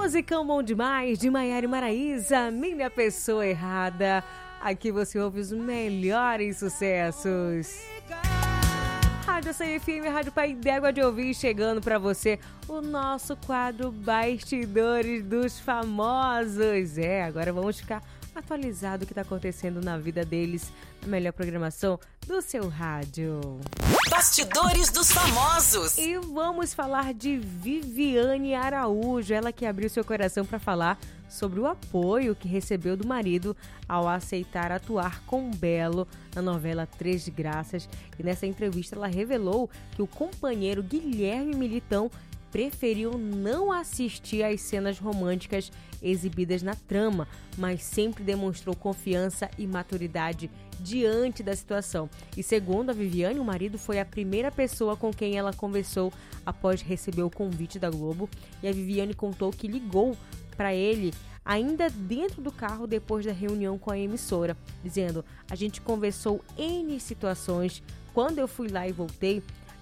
Musicão bom demais, de Maiara e Maraísa, Minha Pessoa Errada. Aqui você ouve os melhores sucessos. Rádio CFM, Rádio Pai d'Égua de Ouvir, chegando pra você o nosso quadro Bastidores dos Famosos. Agora vamos ficar atualizado o que está acontecendo na vida deles, a melhor programação do seu rádio. Bastidores dos Famosos. E vamos falar de Viviane Araújo, ela que abriu seu coração para falar sobre o apoio que recebeu do marido ao aceitar atuar com Belo na novela Três de Graças. E nessa entrevista ela revelou que o companheiro Guilherme Militão preferiu não assistir às cenas românticas exibidas na trama, mas sempre demonstrou confiança e maturidade diante da situação. E segundo a Viviane, o marido foi a primeira pessoa com quem ela conversou após receber o convite da Globo. E a Viviane contou que ligou para ele ainda dentro do carro depois da reunião com a emissora, dizendo: a gente conversou N situações, quando eu fui lá e voltei,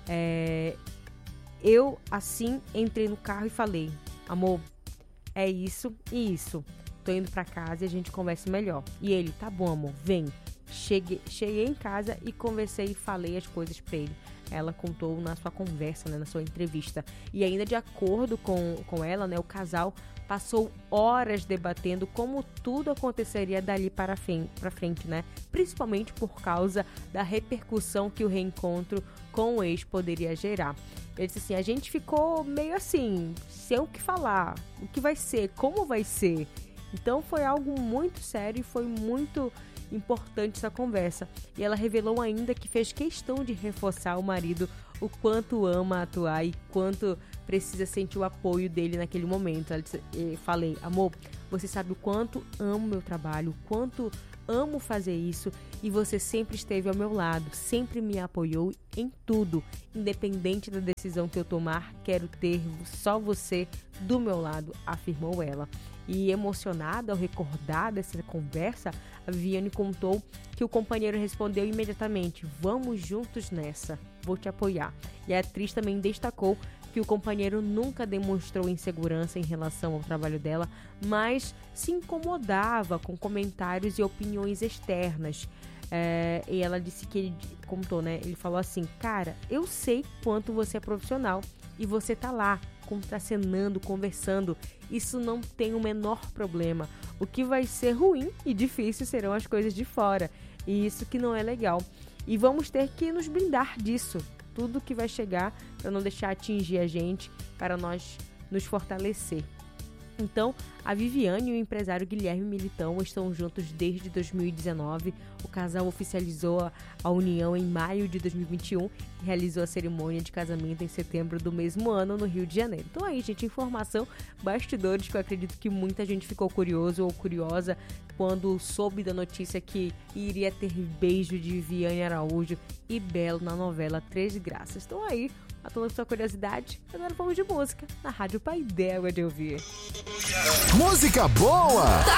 eu, assim, entrei no carro e falei: amor, é isso e isso. Tô indo pra casa e a gente conversa melhor. E ele: tá bom, amor, vem. Cheguei em casa e conversei e falei as coisas pra ele. Ela contou na sua conversa, né, na sua entrevista. E ainda de acordo com ela, né, o casal passou horas debatendo como tudo aconteceria dali para frente, né? Principalmente por causa da repercussão que o reencontro com o ex poderia gerar. Ele disse assim: a gente ficou meio assim, sem o que falar, o que vai ser, como vai ser. Então foi algo muito sério e foi muito importante essa conversa. E ela revelou ainda que fez questão de reforçar ao marido o quanto ama atuar e quanto precisa sentir o apoio dele naquele momento. Ela disse: falei, amor, você sabe o quanto amo meu trabalho, o quanto amo fazer isso, e você sempre esteve ao meu lado, sempre me apoiou em tudo. Independente da decisão que eu tomar, quero ter só você do meu lado, afirmou ela. E emocionada ao recordar dessa conversa, a Viviane contou que o companheiro respondeu imediatamente: vamos juntos nessa, vou te apoiar. E a atriz também destacou que o companheiro nunca demonstrou insegurança em relação ao trabalho dela, mas se incomodava com comentários e opiniões externas. E ela disse que ele contou, né? Ele falou assim: cara, eu sei quanto você é profissional e você tá lá contracenando, conversando, isso não tem o menor problema. O que vai ser ruim e difícil serão as coisas de fora, e isso que não é legal. E vamos ter que nos blindar disso, tudo que vai chegar, para não deixar atingir a gente, para nós nos fortalecer. Então, a Viviane e o empresário Guilherme Militão estão juntos desde 2019. O casal oficializou a união em maio de 2021 e realizou a cerimônia de casamento em setembro do mesmo ano no Rio de Janeiro. Então aí, gente, informação, bastidores, que eu acredito que muita gente ficou curioso ou curiosa quando soube da notícia que iria ter beijo de Viviane Araújo e Belo na novela Três de Graças. Então aí, matando sua curiosidade, agora vamos de música na Rádio Pai d'Égua de Ouvir. Música boa!